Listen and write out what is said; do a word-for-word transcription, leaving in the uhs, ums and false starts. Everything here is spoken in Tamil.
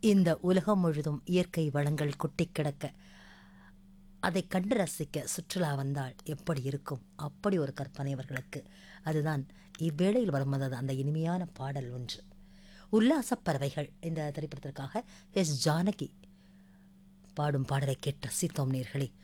இந்த உலகம் முழுதும் இயற்கை வளங்கள் கொட்டி கிடக்க அதை கண்டு ரசிக்க சுற்றுலா வந்தால் எப்படி இருக்கும்? அப்படி ஒரு கற்பனை அவர்களுக்கு. அதுதான் இவ்வேளையில் வரும்போது அந்த இனிமையான பாடல் ஒன்று. உல்லாசப் பறவைகள் இந்த திரைப்படத்திற்காக எஸ் ஜானகி பாடும் பாடலை கேட்டு ரசித்தோம் நேர்களே.